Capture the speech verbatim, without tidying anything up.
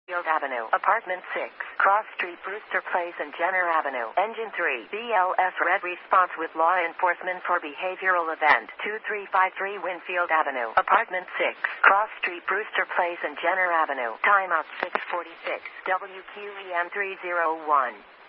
Winfield Avenue, Apartment six, Cross Street, Brewster Place and Jenner Avenue. Engine three, B L S Red Response with Law Enforcement for Behavioral Event, two three five three Winfield Avenue, Apartment six, Cross Street, Brewster Place and Jenner Avenue. Timeout six forty-six, W Q E M three oh one.